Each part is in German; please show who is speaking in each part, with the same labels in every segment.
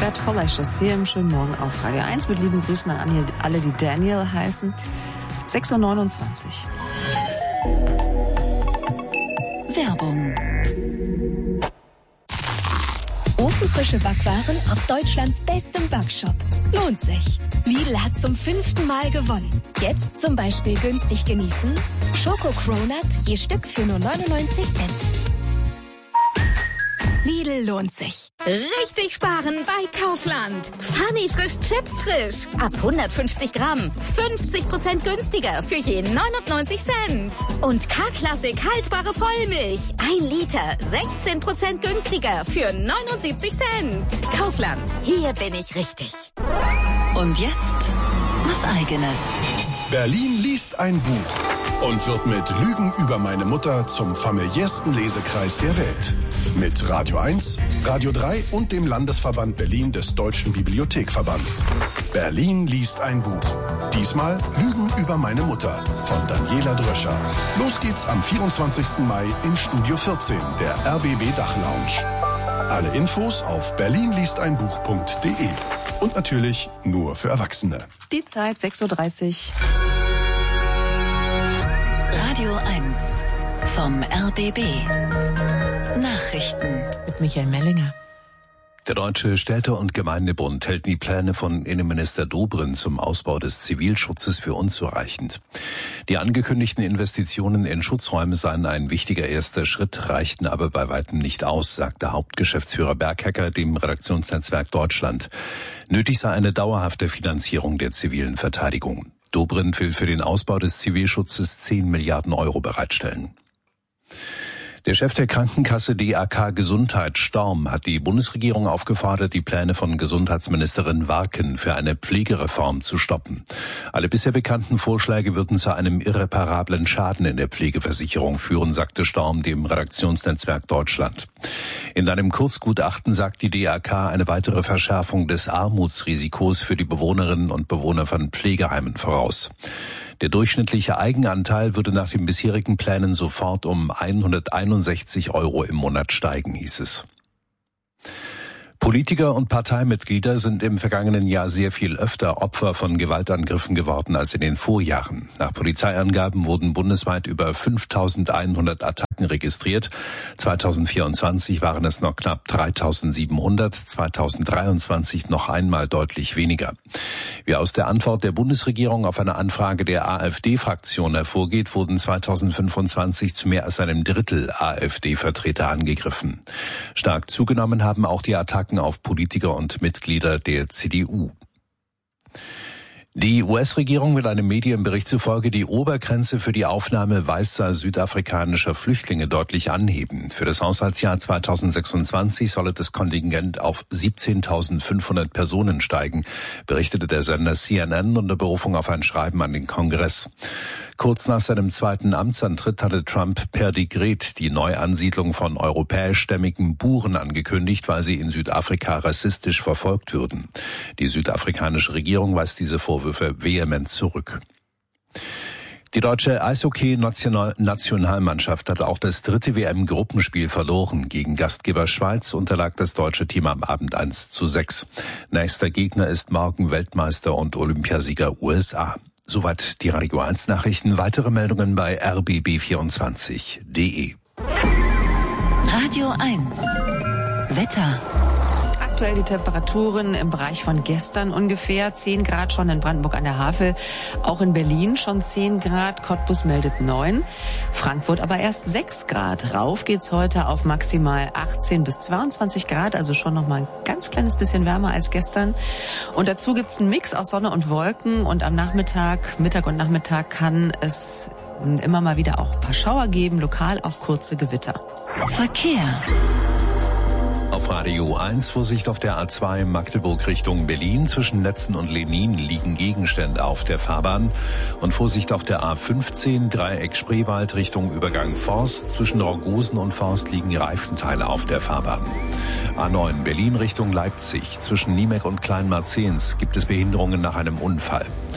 Speaker 1: Bad Volleyschuss hier im schönen Morgen auf Radio 1 mit lieben Grüßen an alle, die Daniel heißen. 6:29 Uhr.
Speaker 2: Werbung. Ofenfrische Backwaren aus Deutschlands bestem Backshop. Lohnt sich. Lidl hat zum 5. Mal gewonnen. Jetzt zum Beispiel günstig genießen. Schoko-Cronut je Stück für nur 99 Cent. Lidl lohnt sich.
Speaker 3: Richtig sparen bei Kaufland. Funny frisch Chips frisch. Ab 150 Gramm. 50% günstiger für je 99 Cent. Und K-Klassik haltbare Vollmilch. 1 Liter. 16% günstiger für 79 Cent. Kaufland. Hier bin ich richtig.
Speaker 2: Und jetzt was Eigenes.
Speaker 4: Berlin liest ein Buch und wird mit Lügen über meine Mutter zum familiärsten Lesekreis der Welt. Mit Radio 1, Radio 3 und dem Landesverband Berlin des Deutschen Bibliothekverbands. Berlin liest ein Buch. Diesmal Lügen über meine Mutter von Daniela Dröscher. Los geht's am 24. Mai in Studio 14, der RBB Dachlounge. Alle Infos auf berlinliesteinbuch.de. Und natürlich nur für Erwachsene.
Speaker 1: Die Zeit 6:30 Uhr.
Speaker 2: Radio 1 vom RBB. Nachrichten
Speaker 1: Mit Michael Mellinger.
Speaker 5: Der Deutsche Städte- und Gemeindebund hält die Pläne von Innenminister Dobrindt zum Ausbau des Zivilschutzes für unzureichend. Die angekündigten Investitionen in Schutzräume seien ein wichtiger erster Schritt, reichten aber bei weitem nicht aus, sagte Hauptgeschäftsführer Berghecker dem Redaktionsnetzwerk Deutschland. Nötig sei eine dauerhafte Finanzierung der zivilen Verteidigung. Dobrindt will für den Ausbau des Zivilschutzes 10 Milliarden Euro bereitstellen. Der Chef der Krankenkasse DAK Gesundheit, Storm, hat die Bundesregierung aufgefordert, die Pläne von Gesundheitsministerin Warken für eine Pflegereform zu stoppen. Alle bisher bekannten Vorschläge würden zu einem irreparablen Schaden in der Pflegeversicherung führen, sagte Storm dem Redaktionsnetzwerk Deutschland. In einem Kurzgutachten sagt die DAK eine weitere Verschärfung des Armutsrisikos für die Bewohnerinnen und Bewohner von Pflegeheimen voraus. Der durchschnittliche Eigenanteil würde nach den bisherigen Plänen sofort um 161 Euro im Monat steigen, hieß es. Politiker und Parteimitglieder sind im vergangenen Jahr sehr viel öfter Opfer von Gewaltangriffen geworden als in den Vorjahren. Nach Polizeiangaben wurden bundesweit über 5.100 Attacken registriert. 2024 waren es noch knapp 3.700, 2023 noch einmal deutlich weniger. Wie aus der Antwort der Bundesregierung auf eine Anfrage der AfD-Fraktion hervorgeht, wurden 2025 zu mehr als einem Drittel AfD-Vertreter angegriffen. Stark zugenommen haben auch die Attacken auf Politiker und Mitglieder der CDU. Die US-Regierung will einem Medienbericht zufolge die Obergrenze für die Aufnahme weißer südafrikanischer Flüchtlinge deutlich anheben. Für das Haushaltsjahr 2026 solle das Kontingent auf 17.500 Personen steigen, berichtete der Sender CNN unter Berufung auf ein Schreiben an den Kongress. Kurz nach seinem zweiten Amtsantritt hatte Trump per Dekret die Neuansiedlung von europäischstämmigen Buren angekündigt, weil sie in Südafrika rassistisch verfolgt würden. Die südafrikanische Regierung weist diese Vorwürfe vehement zurück. Die deutsche Eishockey-Nationalmannschaft hat auch das 3. WM-Gruppenspiel verloren. Gegen Gastgeber Schweiz unterlag das deutsche Team am Abend 1:6. Nächster Gegner ist morgen Weltmeister und Olympiasieger USA. Soweit die Radio 1 Nachrichten. Weitere Meldungen bei rbb24.de.
Speaker 2: Radio 1 Wetter.
Speaker 1: Aktuell die Temperaturen im Bereich von gestern ungefähr. 10 Grad schon in Brandenburg an der Havel. Auch in Berlin schon 10 Grad. Cottbus meldet 9. Frankfurt aber erst 6 Grad. Rauf geht's heute auf maximal 18 bis 22 Grad. Also schon noch mal ein ganz kleines bisschen wärmer als gestern. Und dazu gibt's einen Mix aus Sonne und Wolken. Und am Mittag und Nachmittag kann es immer mal wieder auch ein paar Schauer geben. Lokal auch kurze Gewitter.
Speaker 2: Verkehr.
Speaker 5: Auf Radio 1 Vorsicht auf der A2 Magdeburg Richtung Berlin. Zwischen Letzen und Lenin liegen Gegenstände auf der Fahrbahn. Und Vorsicht auf der A15 Dreieck Spreewald Richtung Übergang Forst. Zwischen Raugosen und Forst liegen Reifenteile auf der Fahrbahn. A9 Berlin Richtung Leipzig. Zwischen Niemek und Kleinmarzens gibt es Behinderungen nach einem Unfall.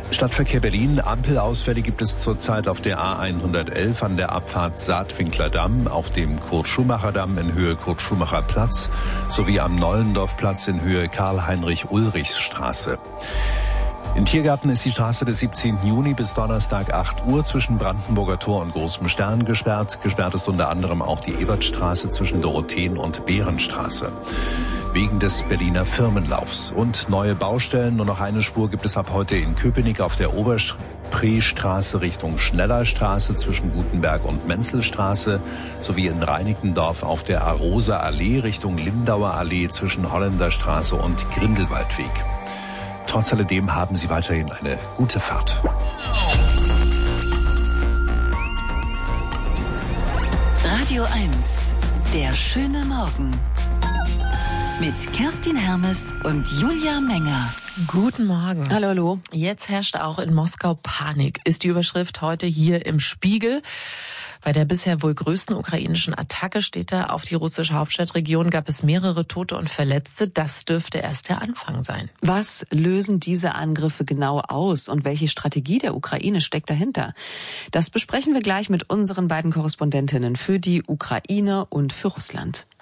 Speaker 5: Stadtverkehr Berlin. Ampelausfälle gibt es zurzeit auf der A111 an der Abfahrt Saatwinkler Damm, auf dem Kurt-Schumacher-Damm in Höhe Kurt-Schumacher-Platz sowie am Nollendorfplatz in Höhe Karl-Heinrich-Ulrichs-Straße. In Tiergarten ist die Straße des 17. Juni bis Donnerstag 8 Uhr zwischen Brandenburger Tor und Großem Stern gesperrt. Gesperrt ist unter anderem auch die Ebertstraße zwischen Dorotheen- und Behrenstraße. Wegen des Berliner Firmenlaufs. Und neue Baustellen. Nur noch eine Spur gibt es ab heute in Köpenick auf der Oberspreestraße Richtung Schnellerstraße zwischen Gutenberg und Menzelstraße sowie in Reinickendorf auf der Arosa Allee Richtung Lindauer Allee zwischen Holländerstraße und Grindelwaldweg. Trotz alledem haben Sie weiterhin eine gute Fahrt.
Speaker 6: Radio 1, der schöne Morgen. Mit Kerstin Hermes und Julia Menger.
Speaker 7: Guten Morgen.
Speaker 1: Hallo, hallo.
Speaker 7: Jetzt herrscht auch in Moskau Panik, ist die Überschrift heute hier im Spiegel. Bei der bisher wohl größten ukrainischen Attacke, steht da, auf die russische Hauptstadtregion gab es mehrere Tote und Verletzte. Das dürfte erst der Anfang sein.
Speaker 1: Was lösen diese Angriffe genau aus und welche Strategie der Ukraine steckt dahinter? Das besprechen wir gleich mit unseren beiden Korrespondentinnen für die Ukraine und für Russland.